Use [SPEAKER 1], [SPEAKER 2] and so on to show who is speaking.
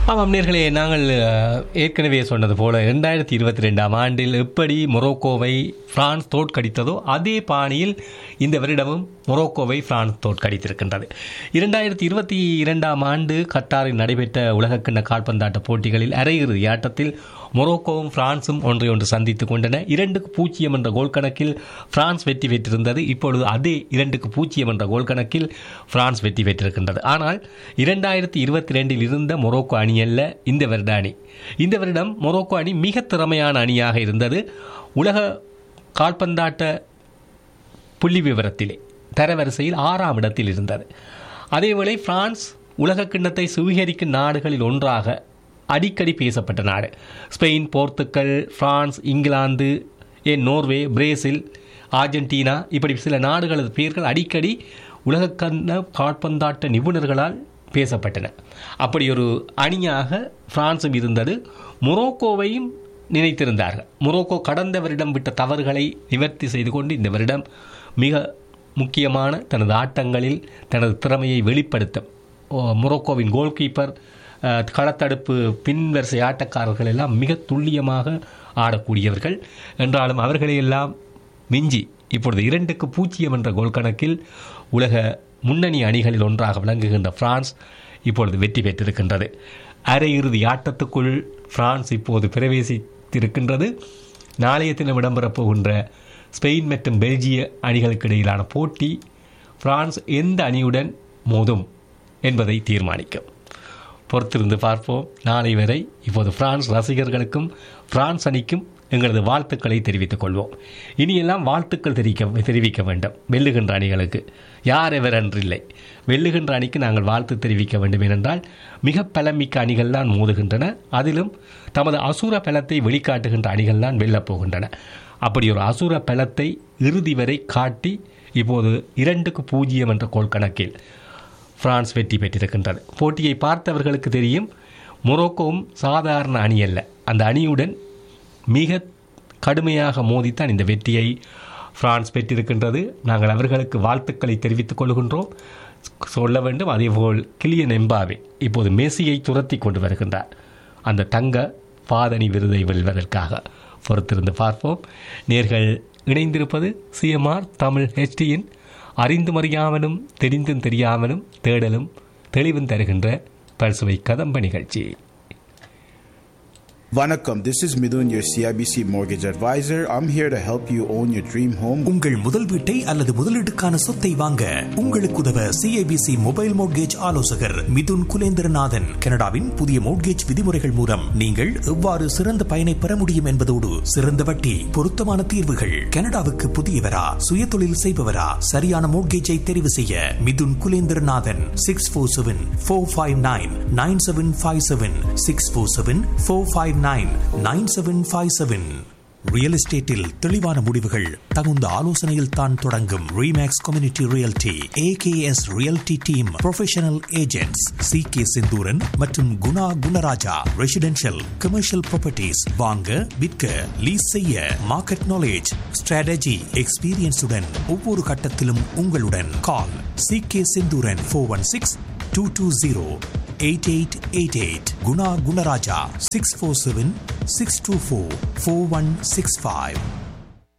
[SPEAKER 1] ஆமாம் நேர்களே, நாங்கள் ஏற்கனவே சொன்னது போல 2022ஆம் ஆண்டில் எப்படி மொரோக்கோவை பிரான்ஸ் தோற்கடித்ததோ அதே பாணியில் இந்த வருடமும் மொரோக்கோவை பிரான்ஸ் தோற்கடித்திருக்கின்றது. 2022ஆம் ஆண்டு கட்டாரில் நடைபெற்ற உலகக்கிண்ண கால்பந்தாட்ட போட்டிகளில் அரையிறுதி ஆட்டத்தில் மொரோக்கோவும் பிரான்சும் ஒன்றையொன்று சந்தித்துக் கொண்டன. 2-0 என்ற கோல் கணக்கில் பிரான்ஸ் வெற்றி பெற்றிருந்தது. இப்பொழுது அதே 2-0 என்ற கோல் கணக்கில் பிரான்ஸ் வெற்றி பெற்றிருக்கின்றது. ஆனால் 2022இல் இருந்த மொரோக்கோ அணி அல்ல இந்த வருட அணி. இந்த வருடம் மொரோக்கோ அணி மிக திறமையான அணியாக இருந்தது. உலக கால்பந்தாட்ட புள்ளி விவரத்திலே தரவரிசையில் 6ஆம் இடத்தில் இருந்தது. அதேவேளை பிரான்ஸ் உலக கிண்ணத்தை சுவீகரிக்கும் நாடுகளில் ஒன்றாக அடிக்கடி பேசப்பட்ட நாடு. Spain, Portugal, France, England, Norway, Brazil, Argentina, இப்படி சில நாடுகளது பெயர்கள் அடிக்கடி உலகக்கிண்ண கால்பந்தாட்ட நிபுணர்களால் பேசப்பட்டன. அப்படி ஒரு அணியாக பிரான்சும் இருந்தது. மொரோக்கோவையும் நினைத்திருந்தார்கள். மொரோக்கோ கடந்த வருடம் விட்ட தவறுகளை நிவர்த்தி செய்து கொண்டு இந்த வருடம் மிக முக்கியமான தனது ஆட்டங்களில் தனது திறமையை வெளிப்படுத்தும். மொரோக்கோவின் கோல் கீப்பர், களத்தடுப்பு பின்வரிசை ஆட்டக்காரர்கள் எல்லாம் மிக துல்லியமாக ஆடக்கூடியவர்கள். என்றாலும் அவர்களையெல்லாம் மிஞ்சி இப்பொழுது 2-0 என்ற கோல் கணக்கில் உலக முன்னணி அணிகளில் ஒன்றாக விளங்குகின்ற பிரான்ஸ் இப்பொழுது வெற்றி பெற்றிருக்கின்றது. அரையிறுதி ஆட்டத்துக்குள் பிரான்ஸ் இப்போது பிரவேசித்திருக்கின்றது. நாளைய தினம் இடம்பெறப் போகின்ற ஸ்பெயின் மற்றும் பெல்ஜிய அணிகளுக்கு இடையிலான போட்டி பிரான்ஸ் எந்த அணியுடன் மோதும் என்பதை தீர்மானிக்கும். பொறுத்திருந்து பார்ப்போம். நாளை வரை இப்போது பிரான்ஸ் ரசிகர்களுக்கும் பிரான்ஸ் அணிக்கும் எங்களது வாழ்த்துக்களை தெரிவித்துக் கொள்வோம். இனியெல்லாம் வாழ்த்துக்கள் தெரிவிக்க வேண்டும் வெல்லுகின்ற அணிகளுக்கு. யார் எவர் என்றில்லை, வெல்லுகின்ற அணிக்கு நாங்கள் வாழ்த்து தெரிவிக்க வேண்டும். ஏனென்றால் மிக பலமிக்க அணிகள் தான் மோதுகின்றன. அதிலும் தமது அசுர பலத்தை வெளிக்காட்டுகின்ற அணிகள் தான் வெல்லப் போகின்றன. அப்படி ஒரு அசுர பலத்தை இறுதி வரை காட்டி இப்போது 2-0 என்ற கோல் கணக்கில் பிரான்ஸ் வெற்றி பெற்றிருக்கின்றது. போட்டியை பார்த்தவர்களுக்கு தெரியும், மொரோக்கோவும் சாதாரண அணி அல்ல. அந்த அணியுடன் மிக கடுமையாக மோதித்தான் இந்த வெற்றியை பிரான்ஸ் பெற்றிருக்கின்றது. நாங்கள் அவர்களுக்கு வாழ்த்துக்களை தெரிவித்துக் கொள்கின்றோம். சொல்ல வேண்டும், அதேபோல் கிலியன் எம்பாவே இப்போது மெஸ்ஸியை துரத்தி கொண்டு வருகின்றார் அந்த தங்க பாதணி விருதை வெல்வதற்காக. பொறுத்திருந்து பார்ப்போம். நேர்கள் இணைந்திருப்பது CMR தமிழ் HDயின் அறிந்தும் அறியாமலும் தெரிந்தும் தெரியாமலும் தேடலும் தெளிவும் தருகின்ற பல்சுவை கதம்ப நிகழ்ச்சி.
[SPEAKER 2] Vanakkam, this is Midun, your CIBC mortgage advisor. I'm here to help you own your dream home.
[SPEAKER 3] உங்கள் முதல் வீட்டை அல்லது முதலீட்டுக்கான சொத்தை வாங்க உங்களுக்கு உதவ CIBC மொபைல் மோட்கேஜ் ஆலோசகர் மிதுன் குலேந்திரநாதன். கனடாவின் புதிய மோட்கேஜ் விதிமுறைகள் மூலம் நீங்கள் எவ்வாறு சிறந்த பயனை பெற முடியும் என்பதோடு சிறந்த வட்டி, பொருத்தமான தீர்வுகள். கனடாவுக்கு புதியவரா, சுயதொழில் செய்பவரா, சரியான மோட்கேஜை தெரிவு செய்ய மிதுன் குலேந்திரநாதன் 647-459-9757 647-459-9757. ரியல் எஸ்டேட்டில் தெளிவான முடிவுகள் தகுந்த ஆலோசனையில் தான் தொடங்கும். Remakes community realty, AKS realty team professional agents CK Senthuran மற்றும் Guna Gunaraja. Residential, commercial properties வாங்க, விற்க, லீஸ் செய்ய, மார்க்கெட் நாலேஜ், ஸ்ட்ராட்டஜி, எக்ஸ்பீரியன்ஸுடன் ஒவ்வொரு கட்டத்திலும் உங்களுடன். கால் CK செந்தூரன் 416-220-8888. குணா குணராஜா 647-624-4165.